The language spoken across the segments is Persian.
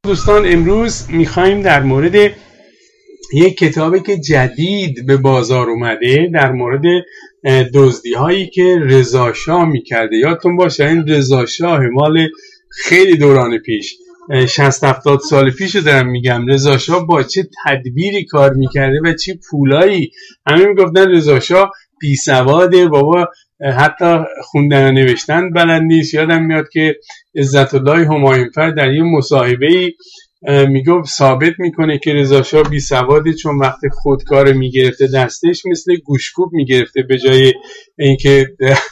دوستان امروز میخوایم در مورد یک کتابی که جدید به بازار اومده در مورد دزدی هایی که رضا شاه میکرده. یادتون باشه این رضا شاه مال خیلی دوران پیش 60-70 سال پیش رو دارم میگم. رضا شاه با چه تدبیری کار میکرده و چه پولایی. همه میگفتن رضا شاه بی سواده، بابا حتی خوندن و نوشتن بلد نیست. یادم میاد که عزت الله همایونفر در یه مصاحبه‌ای میگفت ثابت میکنه که رضا شاه بی سواده، چون وقتی خودکار میگرفته دستش مثل گوشکوب میگرفته به جای اینکه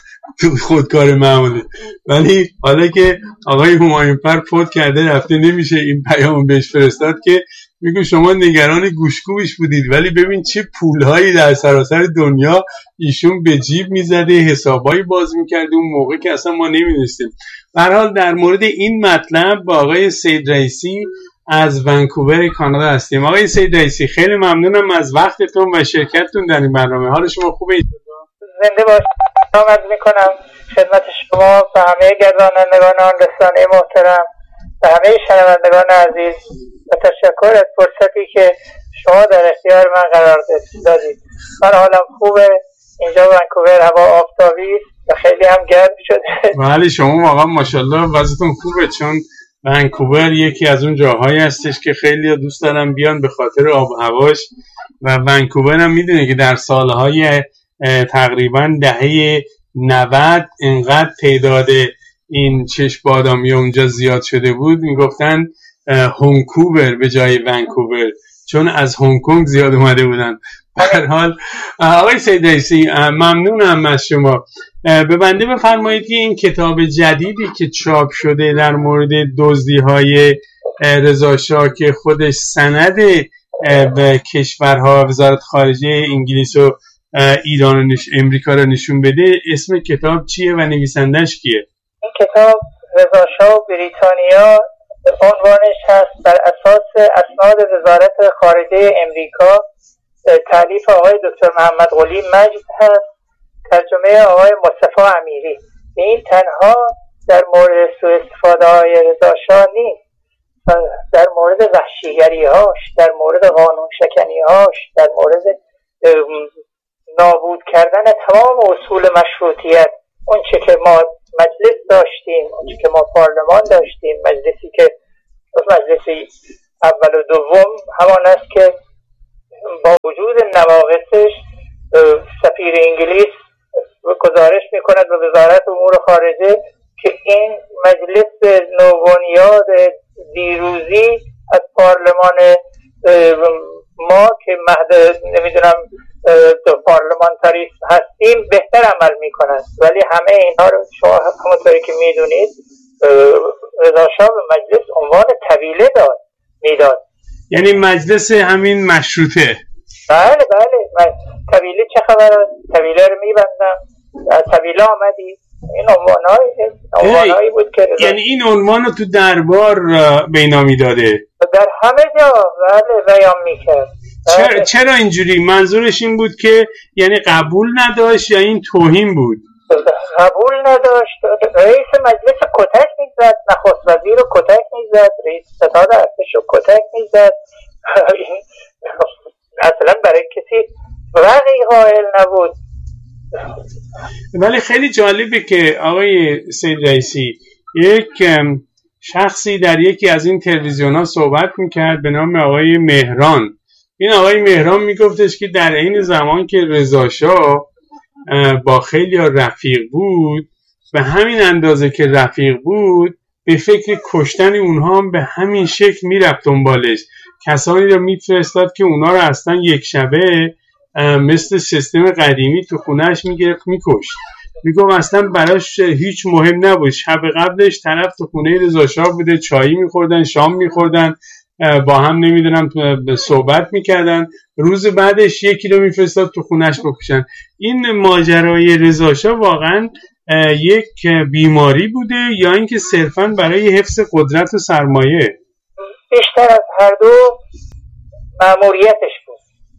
خودکار معمولی. ولی حالا که آقای همایونفر فوت کرده رفته، نمیشه این پیام بهش فرستاد که میگه شما نگران گوشکوبش بودید، ولی ببین چه پولهایی در سراسر دنیا ایشون به جیب میزده، حسابایی باز میکرده اون موقع که اصلا ما نمیدونستیم. به هر حال در مورد این مطلب با آقای سید رئیسی از ونکوور کانادا هستیم. آقای سید رئیسی خیلی ممنونم از وقتتون و شرکتتون در این برنامه. حال شما خوبه؟ زنده باشید. سلام میکنم خدمت شما و همه گردانندگان رسانه محترم و همه شنوندگان عزیز و تشکر از فرصتی که شما در اختیار من قرار دادید. من حالم خوبه. اینجا ونکوور هوا آفتابی و خیلی هم گرم شده. بله شما واقعا ماشاءالله وضعتون خوبه، چون ونکوور یکی از اون جاهایی هستش که خیلی دوست دارم بیان به خاطر آب و هواش. و ونکوور هم میدونه که در سالهای تقریبا دهه 90 اینقدر تعداد این چشم بادامی اونجا زیاد شده بود، میگفتن هونکوور به جای ونکوور، چون از هنگ کنگ زیاد اومده بودن. به هر حال آقای سید رئیسی ممنونم از شما. به بنده بفرمایید که این کتاب جدیدی که چاپ شده در مورد دزدی‌های رضا شاه که خودش سند به کشورها وزارت خارجه انگلیس و ایران و امریکا رو نشون بده، اسم کتاب چیه و نویسندش کیه؟ این کتاب رضا شاه بریتانیا عنوانش هست، بر اساس اسناد وزارت خارجه امریکا، تالیف آقای دکتر محمد قلی مجد هست، ترجمه آقای مصطفی امیری. این تنها در مورد سوء استفاده های رضا شاه نیست، در مورد وحشیگری هاش، در مورد قانون شکنی هاش، در مورد نابود کردن تمام اصول مشروطیت، اون چه که ما مجلس داشتیم، اون چه که ما پارلمان داشتیم، مجلسی که مجلسی اول و دوم همان است که با وجود نواقصش سفیر انگلیس گزارش میکند به وزارت امور خارجه که این مجلس نوبنیاد دیروزی از پارلمان ما که مهد نمیدونم پارلمانتاریسم هستیم بهتر عمل میکنند. ولی همه اینها رو شما همونطوری که میدونید رضا شاه به مجلس عنوان طویله میداد. یعنی مجلس همین مشروطه. بله طویله چه خبر است؟ طویله رو میبندم، طویله آمدی. این عنوانهایی بود که یعنی این عنوان رو تو دربار به اینا میداده، در همه جا بیان میکرد. چرا اینجوری؟ منظورش این بود که یعنی قبول نداشت یا این توهین بود؟ قبول نداشت. رئیس مجلس کتک میزد، نخست وزیر رو کتک میزد، رئیس ستاد ارتش رو کتک میزد. اصلا برای کسی رقی قائل نبود. ولی خیلی جالبه که آقای سید رئیسی یک شخصی در یکی از این تلویزیون ها صحبت میکرد به نام آقای مهران. این آقای مهران میگفتش که در این زمان که رضا شاه با خیلی رفیق بود، به همین اندازه که رفیق بود به فکر کشتن اونها هم به همین شکل میرفت دنبالش. کسانی رو میفرستاد که اونها رو اصلا یک شبه مثل سیستم قدیمی تو خونهش میگرفت میکشت. میگم اصلا براش هیچ مهم نبود. شب قبلش طرف تو خونه رضا شاه بوده، چایی میخوردن، شام میخوردن، با هم نمیدونم صحبت میکردن. روز بعدش یکی رو میفرستاد تو خونهش بکشن. این ماجرای رضا شاه واقعا یک بیماری بوده یا اینکه صرفا برای حفظ قدرت و سرمایه؟ بیشتر از هر دو مأموریتش بود.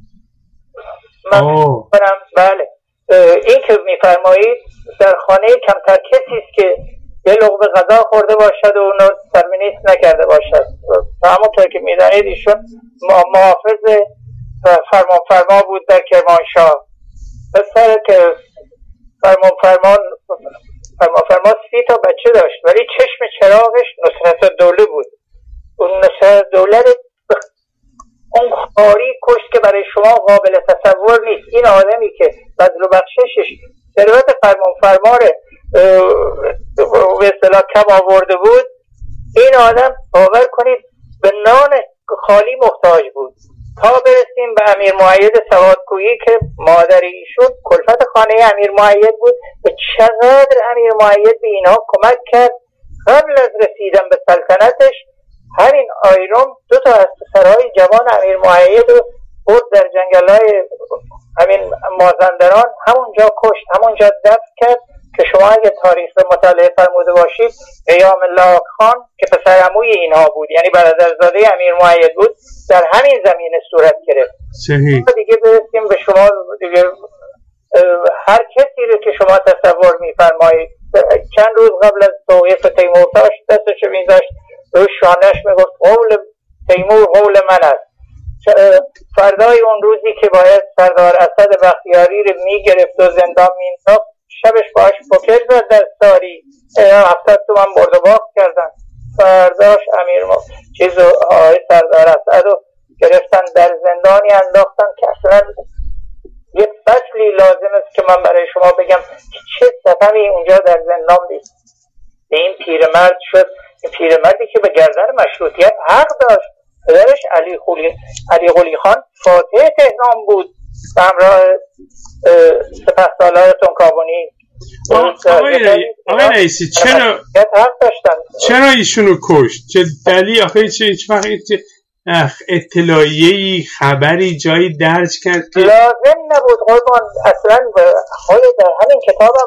بله این که میفرمایید در خانه کمتر کسی است که یه لقمه غذا خورده باشد و اونو ترمینیست نکرده باشد. و همونطور که میدانید ایشون محافظ فرمانفرما بود در کرمانشاه. پسر که فرمانفرما 30 تا بچه داشت، ولی چشم چراغش نصرت الدوله بود. اون نصرت الدوله اون خاری کشت که برای شما قابل تصور نیست. این آدمی که بذل و بخششش ثروت فرمانفرما به اصطلاح کم آورده بود، این آدم باور کنید به نان خالی محتاج بود. تا برسیم به امیر مؤید سوادکویی که مادر ایشون کلفت خانه امیر مؤید بود و چقدر امیر مؤید به اینها کمک کرد. قبل از رسیدن به سلطنتش همین آیروم 2 تا از پسرهای جوان امیر مؤید رو برد در جنگل‌های همین مازندران، همونجا کشت، همونجا دفن کرد که شما اگه تاریخ مطالعه فرموده باشید قیام الله خان که پسر عموی اینها بود، یعنی برادرزاده امیر مؤید بود، در همین زمینه صورت گرفت. صحیح. دیگه برسیم به شما دیگه هر کسی رو که شما تصور می‌فرمایید چند روز قبل از توقیف تیمورتاش دستش می‌ذاشت روی شانه‌اش میگفت قول تیمور قول من است. فردای اون روزی که باید سردار اسد بختیاری رو میگرفت و زندان مینداخت، شبش باش پوکر زد در ساری، 70 تومن برد و باخت کردن. فرداش سردار اسد رو گرفتن در زندانی انداختن که اصلا یک فصلی لازم است که من برای شما بگم که چه ستمی اونجا در زندان دید. به این پیرمرد شد، این پیرمردی که به گردن مشروطیت حق داشت. پدرش علی قلی خان فاتح تهران بود به همراه سپهسالار تنکابونی. آقای رئیسی چرا ایشونو کشت؟ چه دلیل؟ آخه هیچ وقت اطلاعیه‌ای خبری جایی درج کرد که لازم نبود قربان. اصلا در همین کتابم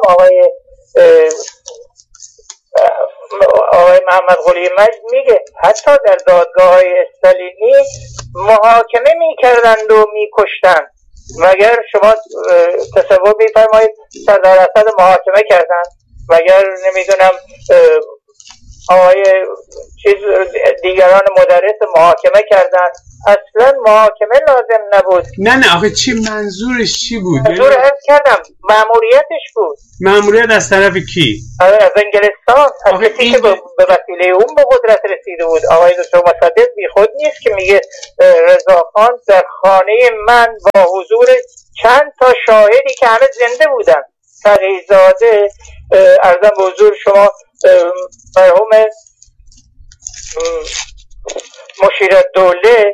آقای محمد قلی مجد میگه حتی در دادگاه‌های استالینی محاکمه میکردند و میکشتند. مگر شما تصور میفرمایید سردار اسد محاکمه کردند؟ مگر نمیدونم آقای دیگران مدرس محاکمه کردند؟ اصلا محاکمه لازم نبود. نه آخه چی منظورش چی بود؟ منظور عرض کردم مأموریتش بود. مأموریت از طرف کی؟ از انگلستان، از کسی که به وسیله اون به قدرت رسیده بود. آقای دکتر مصدق بی خود نیست که میگه رضاخان در خانه من با حضور چند تا شاهدی که همه زنده بودن، تقی‌زاده، عرضم به حضور شما مرحوم مشیرالدوله،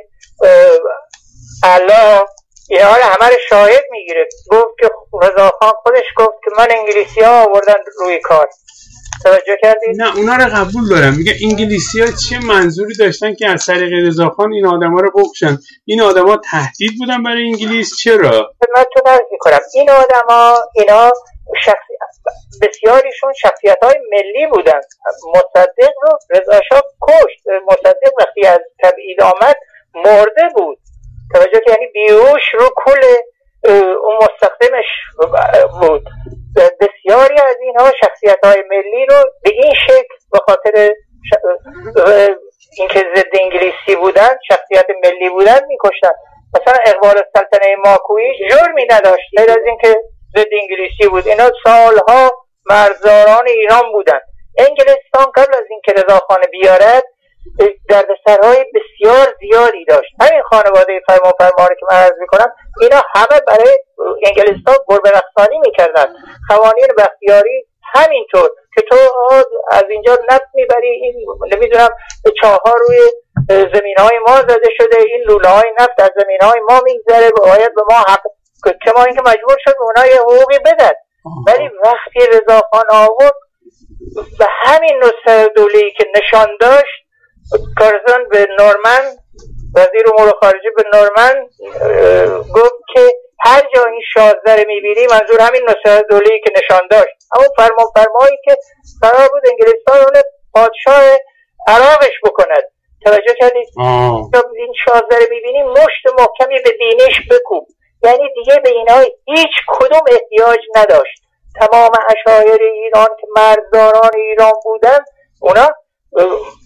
علا، اینا همه رو شاهد میگیره. گفت که رضاخان خودش گفت که من انگلیسی ها آوردن روی کار. توجه کردید؟ نه اونا رو قبول دارم. میگه انگلیسی ها چه منظوری داشتن که از طریق رضاخان این آدم ها رو بکشن؟ این آدم ها تهدید بودن برای انگلیس؟ چرا؟ خدمتتون عرض میکنم این آدم ها اینا بسیاریشون شخصیت های ملی بودن. مصدق رو رضا شاه کشت. مصدق وقتی از تبعید آمد مرده بود. توجه که یعنی بیهوش رو کل اون مستخدمش بود. بسیاری از اینها شخصیت های ملی رو به این شکل به خاطر اینکه ضد انگلیسی بودن، شخصیت ملی بودن میکشتن. مثلا اقبال السلطنه ماکویی جرمی نداشت غیر از اینکه ضد انگلیسی بود. اینا سالها مرزداران ایران بودن. انگلستان قبل از اینکه رضاخان بیارد دردسرهای بسیار زیادی داشت. همین خانواده فرمانفرما رو که من عرض میکنم اینا همه برای انگلستان گربه رقصانی میکردن. قوانین بختیاری همینطور که تو از اینجا نفت میبری، این نمیدونم چاه‌ها روی زمینهای ما زده شده، این لوله های نفت از زمینهای ما میگذره، باید به ما حق، کما اینکه مجبور شد اونا یه حقوقی بدن. ولی وقتی رضاخان آورد به همین نصرالدوله‌ای که نشان داشت، کارزن به نورمن، وزیر امور خارجه به نورمن گفت که هر جا این 16 میبینی، منظور همین نصرالدوله‌ای که نشان داشت، همون فرمانفرمایی که قرار بود انگلستان اون پادشاه عراقش بکند. توجه کردید؟ این 16 میبینی مشت محکمی به دینش بکوب. یعنی دیگه به اینا هیچ کدوم احتیاج نداشت. تمام اشایر ایران که مرزداران ایران بودن، اونا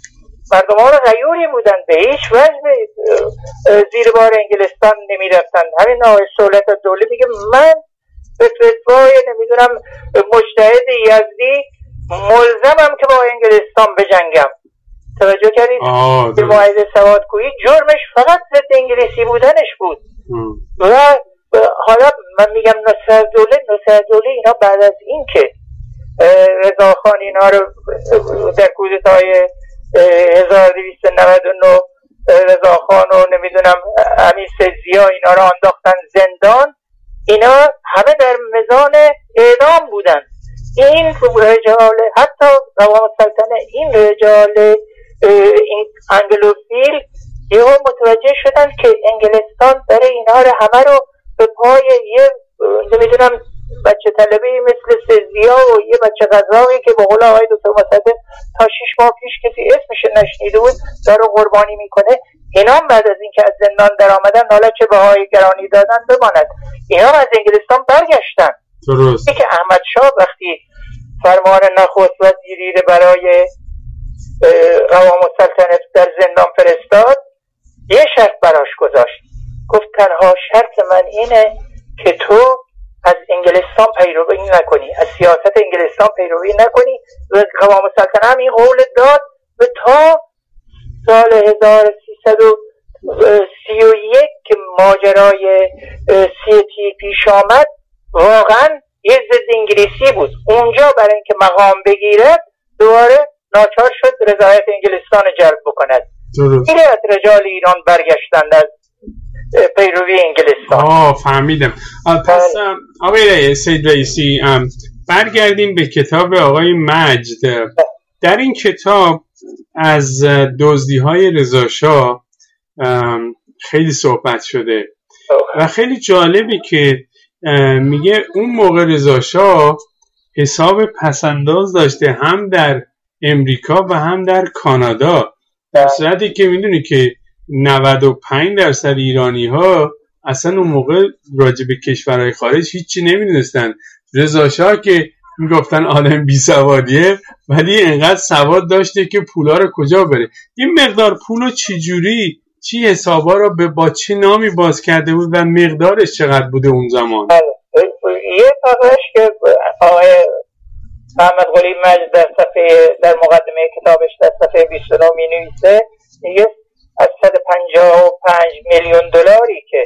مردمان غیوری بودن، به هیچ وجه زیر بار انگلستان نمی رفتن. همین آقای سهولت دوله میگه من به فتوای نمیدونم مجتهد یزدی ملزمم که با انگلستان بجنگم. توجه کردید؟ به معاهده سوادکویی جرمش فقط ضد انگلیسی بودنش بود. و حالا من میگم نصرت دوله اینا بعد از این که رضاخان اینا رو در کودتای 1299 رضاخان و نمیدونم امیر سید اینا رو انداختن زندان، اینا همه در میزان اعدام بودن. این رجال، حتی قوام السلطنه، این رجال این انگلوفیل یهو متوجه شدن که انگلستان داره اینا رو همه رو به پای یه نمیدونم بچه طلبی مثل سزیا و یه بچه غذاوی که به قول آقای دکتر مصدق تا 6 ماه پیش کسی اسمش نشنیده بود داره قربانی میکنه. اینا بعد از اینکه از زندان در آمدن، حالا چه بهای گرانی دادن بماند، اینا از انگلستان برگشتن. درست. که احمد شاه وقتی فرمان نخست وزیری برای قوام السلطنه در زندان فرستاد، یه شرط براش گذاشت، گفت تنها شرط من اینه که تو از انگلستان پیروی نکنی، از سیاست انگلستان پیروی نکنی. و قوام السلطنه هم این قول داد و تا سال 1331 که ماجرای سیتی پیش آمد واقعا یه ضد انگلیسی بود. اونجا برای اینکه مقام بگیرد دوباره ناچار شد رضایت انگلستان جلب بکند. این از رجال ایران برگشتند از پیروی انگلستان. فهمیدم. پس آقای سید رئیسی برگردیم به کتاب آقای مجد. در این کتاب از دزدی‌های رضا شاه خیلی صحبت شده و خیلی جالبی که میگه اون موقع رضا شاه حساب پسنداز داشته هم در امریکا و هم در کانادا، در صورتی که میدونی که 95% ایرانی ها اصلا اون موقع راجع به کشورهای خارج هیچی نمیدونستن. رضا شاه که میگفتن آدم بی سوادیه ولی انقدر سواد داشته که پولا رو کجا بره. این مقدار پولو چی حسابا رو با چه نامی باز کرده بود و مقدارش چقدر بوده اون زمان؟ یه فقرش که آقای محمد قلی مجد در مقدمه کتابش در صفحه 29 می نویسه، میگه از 155 میلیون دلاری که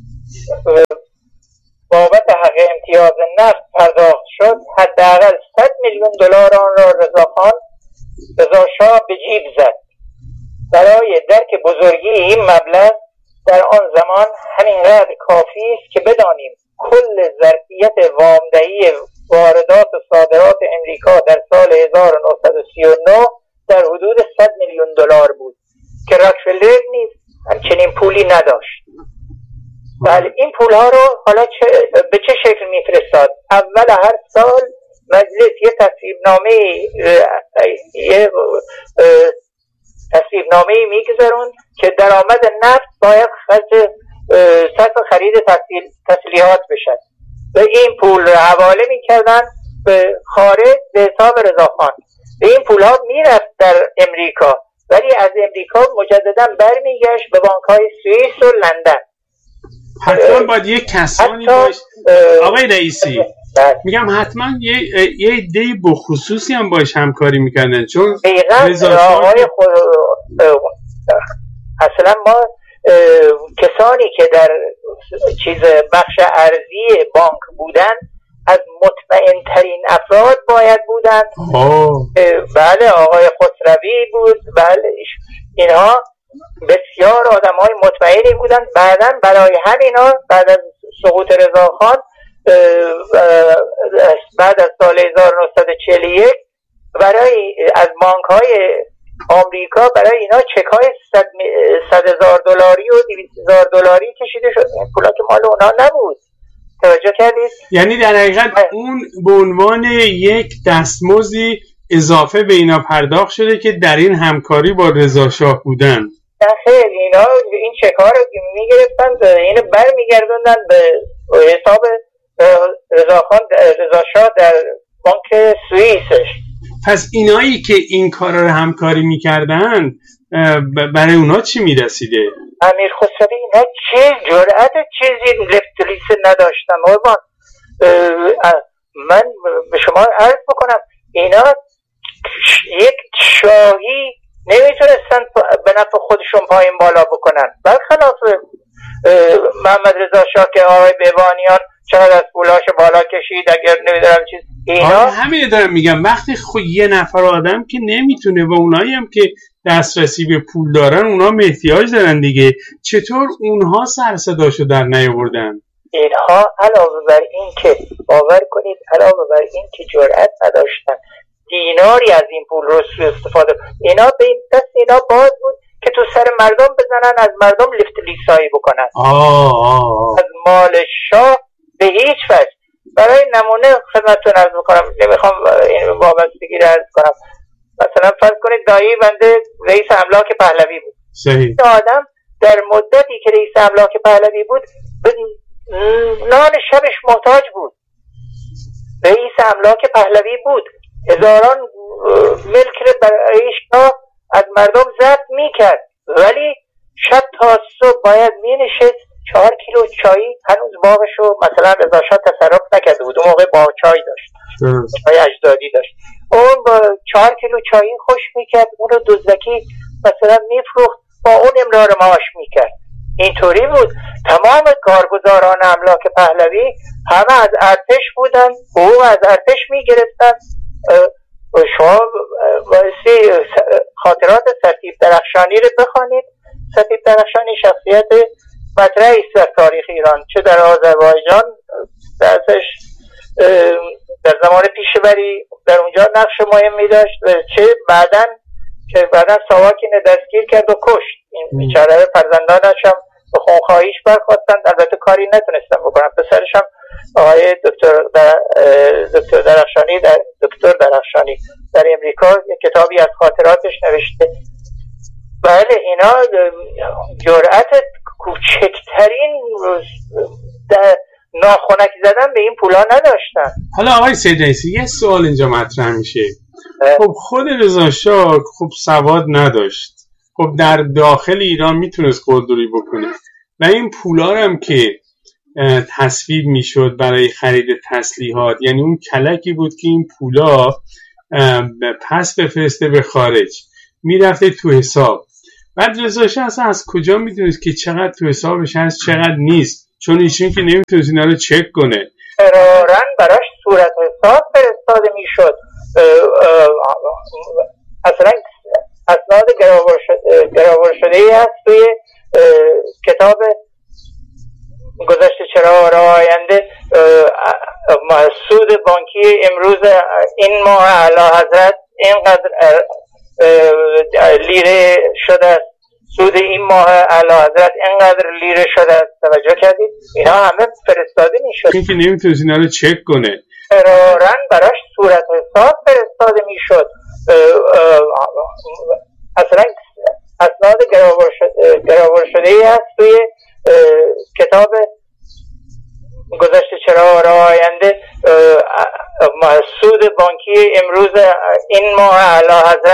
بابت حق امتیاز نفت پرداخت شد، حداقل 100 میلیون دلار آن را رضا شاه به جیب زد. برای درک بزرگی این مبلغ در آن زمان همینقدر کافی است که بدانیم کل ظرفیت وامدهی واردات و صادرات امریکا در سال 1939 در حدود 100 میلیون دلار بود که راکفلر نیز همچنین پولی نداشت. بله، این پولها رو حالا به چه شکل میفرستاد؟ اول هر سال مجلس یه تصویبنامه میگذارون که درآمد نفت باید صرف خرید تسلیحات بشد و این پول رو حواله میکردن به خارج به حساب رضاخان. این پول ها میرفت در امریکا ولی از امریکا مجددا برمیگشت به بانک‌های سوئیس و لندن. حتما باید یک کسانی باشه آقای رئیسی، میگم حتما یه عده‌ای بخصوصی هم باش همکاری میکردن، چون اصلا ما کسانی که در بخش ارضی بانک بودن از مطمئن ترین افراد باید بودن. بله، آقای خسروی بود، بله، اینها بسیار آدم های مطمئنی بودن. بعداً برای همینا بعد از سقوط رضاخان بعد از سال 1941 از بانک های آمریکا برای اینا چک های 100,000 دلاری و 200,000 دلاری کشیده شد. این پولا که مال اونا نبود. توجه کردید؟ یعنی در حقیقت اون به عنوان یک دستمزدی اضافه به اینا پرداخت شده که در این همکاری با رضا شاه بودن. خیلی اینا این چک ها رو میگرفتن، اینو برمیگردوندن به حساب رضا شاه در بانک سوئیسش. پس اینایی که این کارا رو همکاری میکردن برای اونا چی میرسیده؟ امیر خسروی اینا چه جرأت چیزی لفتلیس نداشتن. من به شما عرض بکنم اینا یک شاهی نمیتونستن به نفع خودشون پایین بالا بکنن، برخلاف محمد رضا شاه که آقای بهبانیان چقدر از پولاش بالا کشید. اگر نمیدونم چیز اینا همین دارم میگم وقتی یه نفر آدم که نمیتونه و اونایی هم که دسترسی به پول دارن اونا احتیاج دارن دیگه، چطور اونها سر صداشو در نیاوردن؟ اینها علاوه بر این که باور کنید علاوه بر این که جرأت نداشتن دیناری از این پول رو استفاده، اینا به این دست اینا باز بود که تو سر مردم بزنن، از مردم لیفت لیسایی بکنن. از مال شاه به هیچ وجه. برای نمونه خدمتتون عرض بکنم، نمیخوام این وابستگی رو عرض کنم، مثلا فرض کنید دایی بنده رئیس املاک پهلوی بود. صحیح. آدم در مدتی که رئیس املاک پهلوی بود به نان شبش محتاج بود. رئیس املاک پهلوی بود، هزاران ملک رو برای شاه از مردم ضبط میکرد، ولی شب تا صبح باید مینشست 4 کیلو چای، هنوز باغشو مثلا رضا شاه تصرف نکرده بود، اون موقع باغ چای داشت، چای اجدادی داشت، اون با 4 کیلو چای خوش میکرد، اون رو دزدکی مثلا میفروخت، با اون امرار معاش میکرد. اینطوری بود. تمام کارگزاران املاک پهلوی همه از ارتش بودن، حقوق از ارتش میگرفتن. شما بایستی خاطرات سطیب درخشانی رو بخوانید. سطیب درخشانی شخصیت مطرحی است در تاریخ ایران، چه در آذربایجان درسش در زمان پیشوری در اونجا نقش مهمی داشت و چه بعدن ساواکین دستگیر کرد و کشت. این بیچاره فرزندانش هم به خونخواهیش برخواستن، البته کاری نتونستن بکنن. پسرش هم آقای دکتر درخشانی در امریکا یک کتابی از خاطراتش نوشته. بله اینا جرأت کوچکترین ناخنک زدن به این پولا نداشتن. حالا آقای سید رئیسی یه سوال اینجا مطرح میشه. خب خود رضا شاه خب سواد نداشت، خب در داخل ایران میتونست قلدری بکنه و این پولا هم که تصویب میشد برای خرید تسلیحات، یعنی اون کلکی بود که این پولا پس بفرسته به خارج، میرفته تو حساب. بعد رضا شاه اصلا از کجا میدونست که چقدر تو حسابش هست چقدر نیست؟ چون ایشون که نمیتونست اینا رو چک کنه. قرارن براش صورت حساب فرستاده میشد. اصلا اسناد گراور شده ای هست توی کتاب گذشته چرا راه آینده. سود بانکی امروز این ماه اعلی حضرت اینقدر لیره شده، سود این ماه اعلی حضرت اینقدر لیره شده. توجه کردید؟ اینا همه فرستاده میشد. این که نمیتونست اینا رو چک کنه. قرارن براش صورت حساب فرستاده میشد. اصلا اسناد گراور شده ای هست توی کتاب گذشته چرا راه آینده. سود بانکی امروز این ماه اعلی حضرت